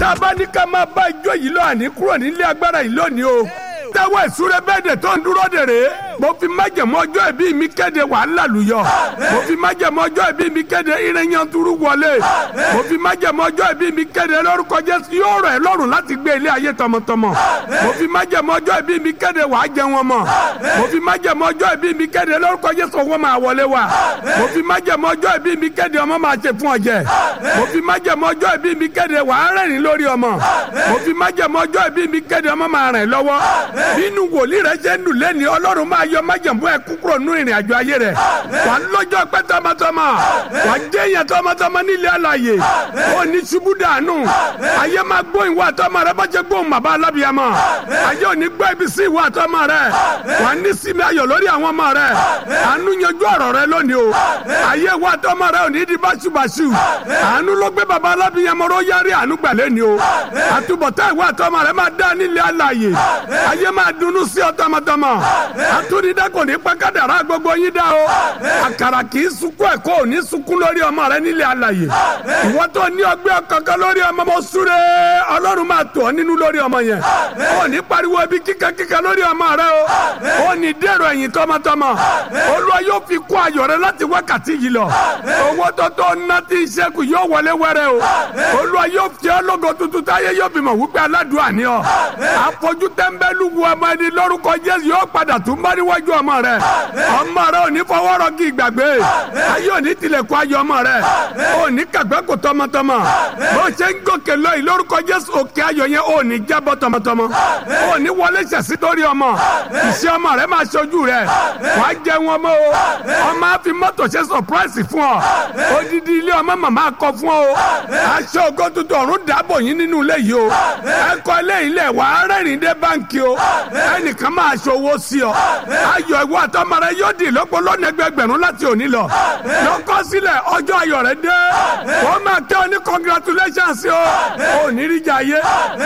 tá a bá ní ká máa bá ijó yìí lọ àní kúrò nílé agbára yìí lónìí o. tẹ́wọ́ ìsúre bẹ́ẹ̀dẹ̀ tó ń dúró dèrè. mo fi májẹ̀mú ọjọ́ ìbí mi kéde wàhálà lùyọ. mo fi májẹ̀mú ọjọ́ ìbí mi kéde ìrẹ́yàntúrú wọlé. mo fi májẹ̀mú ọjọ́ ìbí mi kéde lórúkọ Jésù yóò rọ̀ ẹ́ lọ́rùn láti gbé ilé ayé tọmọtọmọ. mo fi májẹ̀mú ọjọ́ ìbí mi kéde wàá jẹun ọmọ. mo fi májẹ̀mú ọjọ́ ìbí mi kéde lórúkọ Jésù owó máa wọlé wa. mo fi májẹ̀mú ọjọ́ ìbí mi kéde ọmọ máa ṣe fún ọjẹ́. mo fi májẹ̀mú ọjọ́ ìbí mi kéde wàá rẹ́rìn lórí ọmọ. mo fi májẹ̀mú ọjọ́ ìbí mi kéde ọmọ máa rìn lọ́wọ́. bínú wòlíì rẹ ṣe ń dùn lẹ́ni Ọlọ́run máa yọ májẹ̀mú ẹ kúkúrò nínú ìrìn àjò ayé rẹ. wà lọ́jọ́ pẹ́ tọmọtọmọ. wà jẹ́yàn tọmọtọmọ nílé alààyè. ó ní ṣubú dànù. ayé máa gbóhùn ìwà àtọmọ rẹ bá jẹ́ gbóhùn bàbá alábìyamọ. ayé ò ní gbọ́ ibi sí ìwà àtọmọ rẹ. wà ní sinmi ayọ̀ lórí àwọn ọmọ rẹ. àánú yanjú ọ̀rọ̀ rẹ lónìí o. ayé ìwà àtọmọ rẹ ò ní di báṣubàṣu. àánú ló gbé bàbá alábìyamọ ró yárí àánú gbà lẹ́ni o. àtúbọ̀tán ìwà àtọmọ rẹ máa dá nílé alààyè. ayé máa dunnú sí ọ tọmọtọmọ. àtúndínlẹ́ kò ní pẹ́ kádàrá gbogbo yín dá o. àkàrà kì í sunkún ẹ̀kọ́ ò ní sunkún lórí ọmọ rẹ nílé alààyè. ìwọ tó ní ọgbẹ́ kankan lórí ọmọ mo súre Ọlọ́run máa tò ọ́ nínú lórí ọmọ yẹn. ó ní pariwo ibi kíkakíka lórí ọmọ rẹ o. ó ní dèrò ẹ̀yìn tọmọtọmọ. Olúwa yóò fi kún ayọ̀ rẹ láti wákàtí yìí lọ. owó tó ná tí ìṣẹ́kù yóò wọlé wẹ́rẹ́ o. Olúwa yóò fi ọ́ lógo tuntun táyé yóò fi mọ̀ wípé aládùúrà ni ọ́. àfojú tẹ́ńbẹ́lú wu ọmọ ẹni lórúkọ Jésù yóò padà tún bá níwájú ọmọ rẹ. ọmọ rẹ ò ní fọwọ́rọ́ kí ìgbàgbé. ayé ò ní tilẹ̀kùn ayọ̀ ọmọ rẹ. ò ní kàgbẹ́ kò tọmọtọmọ. bó ṣe ń gòkè lọ yìí lórúkọ Jésù òkè ayọ̀ yẹn ò ní jábọ́ tọmọtọmọ. ò ní wọlé ṣẹ̀sí torí ọmọ. ìṣe ọmọ rẹ máa ṣojú rẹ. wàá jẹun ọmọ o. ọmọ á fi mọ́tò ṣe surprise fún ọ. odidi ilé ọmọ màmá kọ fún ọ. aṣọ ògo tuntun ọ̀run dàbò yín nínú ilé yìí o. ẹ̀kọ́ ilé ilẹ̀ wàá rẹ́rìn dé báńkì o. ẹnìkan máa ṣòwò sí ọ. ayọ̀ ìwọ àtọmọ rẹ yóò di ìlọ́po lọ́nà ẹgbẹgbẹ̀rún láti òní lọ. lọ́kọ́ sílẹ̀ ọjọ́ ayọ̀ rẹ dé. wọ́n máa kẹ́ ọ ní congratulations o. ò ní rí jà yé.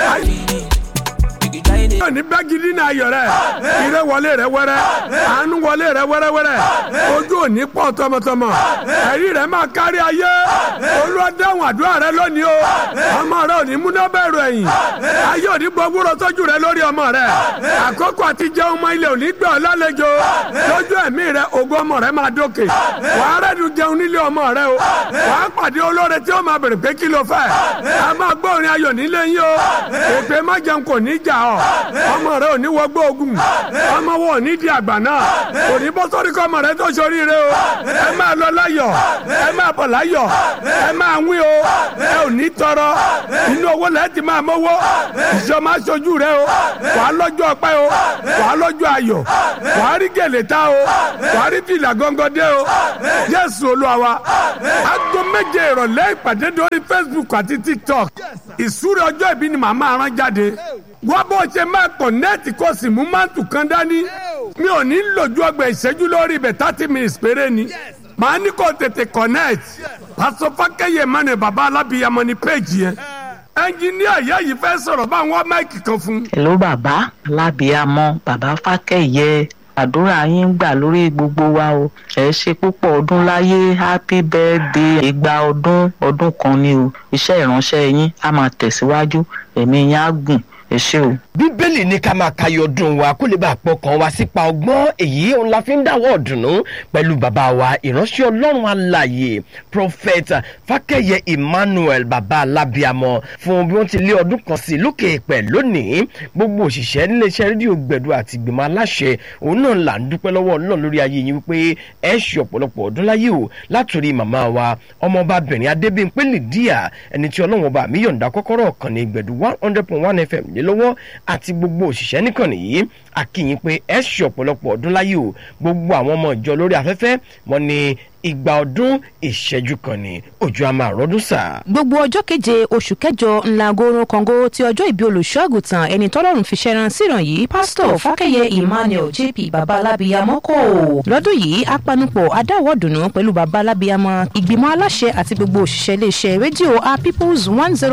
yóò ní bẹ́gidí ní ayọ̀ rẹ̀. ire wọlé rẹ̀ wẹ́rẹ́. àánú wọlé rẹ̀ wẹ́rẹ́wẹ́rẹ́. ojú ò ní pọ̀ tọmọtọmọ. ẹ̀rí rẹ̀ máa kárí ayé. Olúwa dáhùn àdúrà rẹ lónìí o. ọmọ rẹ ò ní múná bẹ̀rù ẹ̀yìn. ayé ò ní gbogbo tọ́jú rẹ lórí ọmọ rẹ. àkókò àti jẹun ọmọ ilé ò ní gbà ọ́ lálejò. lójú ẹ̀mí rẹ ògo ọmọ rẹ máa dókè. wàá rẹ́dùn jẹun nílé ọmọ rẹ o. wàá pàdé olóore tí ó máa bèrè pé kí ló fẹ́. a máa gbọ́ orin ayọ̀ nílé yín o. èpè má jẹun kò ní jà ọ́. ọmọ rẹ ò ní wọgbó ogun. ọmọ wọn ò ní di àgbà náà. kò ní bọ́ sórí kọ́ ọmọ rẹ tó ṣoríire o. ẹ máa lọ láyọ̀. ẹ máa bọ̀ láyọ̀. ẹ máa wí o. ẹ ò ní tọrọ. inú owó lẹ́ẹ̀ ti máa mọ́wọ́. ìṣọ́ máa ṣojú rẹ o. wàá lọ́jọ́ ọpẹ́ o. wàá lọ́jọ́ ayọ̀. wàá rí gèlè ta o. wàá rí fìlà gọ́ngọ́dé o. Jésù Olúwa wa. aago 7 ìrọ̀lẹ́ ìpàdé lórí Facebook àti TikTok. ìsúre ọjọ́ ìbí ni màmá rán jáde. wọ́n bó ṣe máa kọ̀nẹ́ẹ̀tì kó sì mú máàntù kan dání. mi ò ní lòjú ọgbà ìṣẹ́jú lórí ibẹ̀ 30 minutes péré ni. màá ní kó tètè kọ̀nẹ́ẹ̀tì. Pásítọ̀ Fákẹ́yẹ mọ́ni bàbá alábìyamọ ní péjì yẹn. ẹnjìníà ìyá yìí fẹ́ sọ̀rọ̀ bá wọn máìkì kan fún. Hello bàbá alábìyamọ bàbá Fákẹ́yẹ àdúrà yín gbà lórí gbogbo wa o. ẹ ṣe púpọ̀ ọdún láyé happy birthday. ìgbà ọdún kan ni o. iṣẹ́ ìránṣẹ́ yín á máa tẹ̀síwájú ẹ̀mí yín á gùn. ẹ ṣé o. Bíbélì ní ká máa kayọ̀ ọdún wa kó lè bá pọkàn wa sípa ọgbọ́n. èyí òun la fi ń dáwọ́ ọ̀dùnnú pẹ̀lú bàbá wa ìránṣẹ́ Ọlọ́run alààyè Prophet Fákẹ́yẹ Emmanuel bàbá alábìyamọ fún bí wọ́n ti lé ọdún kan sí lókè èèpẹ̀ lónìí. gbogbo òṣìṣẹ́ níléeṣẹ́ rédíò Gbẹ̀du àti ìgbìmọ̀ aláṣẹ òun náà là ń dúpẹ́ lọ́wọ́ Ọlọ́run lórí ayé yín wípé ẹ ṣe ọ̀pọ̀lọpọ̀ ọdún láyé o látòrí màmá wa ọmọọbabìnrin Adébímpé Lídíà ẹni tí Ọlọ́run ọba mi yọ̀ǹda kọ́kọ́rọ́ ọ̀kan ní Gbẹ̀du 100.1 FM lé lọ́wọ́ àti gbogbo òṣìṣẹ́ níkànnì yìí a kí yín pé ẹ ṣe ọ̀pọ̀lọpọ̀ ọdún láyé o. gbogbo àwọn ọmọ ìjọ lórí afẹ́fẹ́ wọn ni ìgbà ọdún ìṣẹ́jú kan ní ojú a máa rọ́dún sà. gbogbo ọjọ́ keje oṣù kẹjọ ńlá goro kàngó ti ọjọ́ ìbí olùṣọ́àgùtàn ẹni tọ́lọ́run fi ṣẹran síran yìí pásítọ̀ Fákẹ́yẹ Emmanuel JP bàbá alábìyamọ kò. lọ́dún yìí apanupọ̀ adáwọ̀dùnú pẹ̀lú bàbá alábìyamọ ìgbìmọ̀ aláṣẹ àti gbogbo òṣìṣẹ́ iléeṣẹ́ rédíò A People's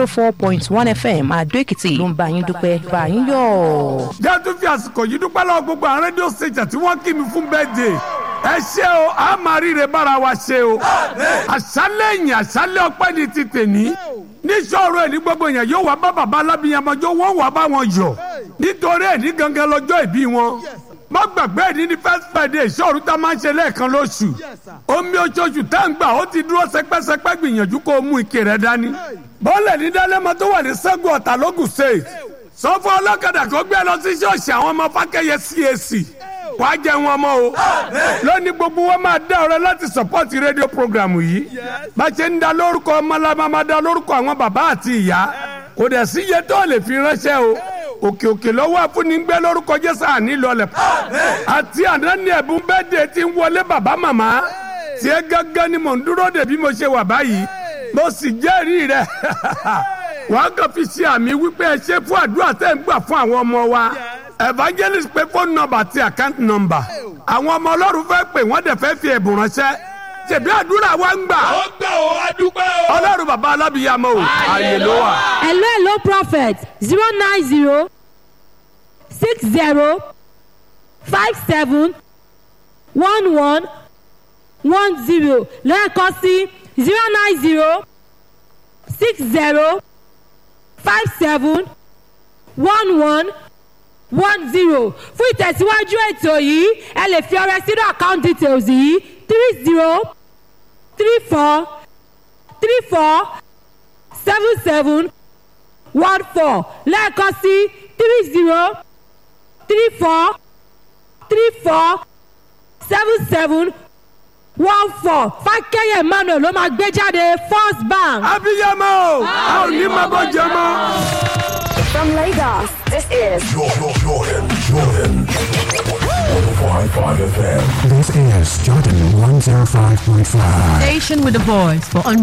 104.1 FM Àdó Èkìtì ló ń bá yín dúpẹ́ bá yín yọ̀. jẹ́ tún fi àsìkò yìí dúpẹ́ lọ́wọ́ gbogbo àwọn rédíò station tí wọ́n kí mi fún birthday. ẹ ṣé o a máa ríre bára wa ṣe o àṣálẹ́ ìyìn àṣálẹ́ ọpẹ́ ní ti tèní níṣòro ẹ̀ ní gbogbo yẹn yóò wá bá bàbá alábìyànmọ́jọ́ wọ́n wá bá wọn yọ̀ nítorí ẹ̀ ní gangan lọ́jọ́ ìbí wọn má gbàgbé ẹni ní first Friday ìṣòro tá a máa ń ṣe lẹ́ẹ̀kan lóṣù omi oṣooṣù tá ń gbà ó ti dúró sẹpẹ́sẹpẹ́ gbìyànjú kó o mú ike rẹ dání bọ́ọ̀lù ní dálẹ́mọ tó wà ní Ṣẹ́gun Ọ̀tà lógùn state sọ fún ọlọ́kadà kó gbé lọ sí ṣọ́ọ̀ṣì àwọn ọmọ Fákẹ́yẹ CAC wàá jẹ wọn mọ́ o lónìí gbogbo wọn máa dá ọrẹ láti sọpọ́ọ̀tì rédíò programu yìí bá ṣe ń da lórúkọ ọmọlábà máa da lórúkọ àwọn bàbá àti ìyá kò dẹ̀ sí iye tó lè fi ránṣẹ́ o òkè òkè lọ́wọ́ àfúnigbẹ́ lórúkọ Jésù àní lọlẹ̀ àti àná ní ẹ̀bùn bẹ́ẹ̀dẹ̀ tí ń wọlé bàbá màmá tí ẹ gángan ni mò ń dúró dè bí mo ṣe wà báyìí mo sì jẹ́rìí rẹ̀ wàá kàn fi ṣe àmì wípé ẹ ṣe fún àdúrà tẹ́ ń gbà fún àwọn ọmọ wa evangelist pé phone number àti account number àwọn ọmọ Ọlọ́run fẹ́ pè wọ́n dẹ̀ fẹ́ fi ẹ̀bùn ránṣẹ́ ṣèbí àdúrà wa ń gbà ó gbà ó adúpẹ́ o. Ọlọ́run bàbá alábìyàmọ́ o ààyè ló wà. hello prophet 090 60 57 11 10 lẹ́ẹ̀kan sí 090 60 57 11 10 fún ìtẹ̀síwájú ètò yìí ẹ lè fi ọrẹ sínú account details yìí 30 34 34 77 14 lẹ́ẹ̀kan sí 30 34 34 77 14 Fákẹ́yẹ Emmanuel ló máa gbé jáde First Bank. abiyamọ a ò ní máa bọ́ jẹ mọ́. From Lagos, this is Jordan 105.5 FM. This is Jordan 105.5. Station with a voice for